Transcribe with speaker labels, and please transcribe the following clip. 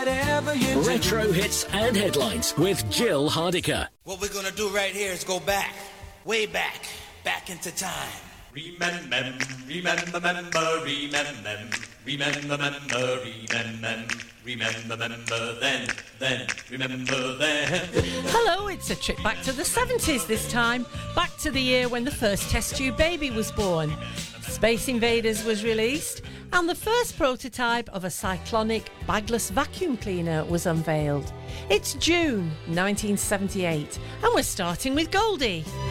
Speaker 1: Retro hits and headlines with Jill Hardiker.
Speaker 2: What we're gonna do right here is go back, way back into time.
Speaker 3: Remember, remember, remember, then, remember then.
Speaker 4: Hello, it's a trip back to the 70s this time, back to the year when the first test tube baby was born. Space Invaders was released, and the first prototype of a cyclonic bagless vacuum cleaner was unveiled. It's June 1978, and we're starting with Goldie.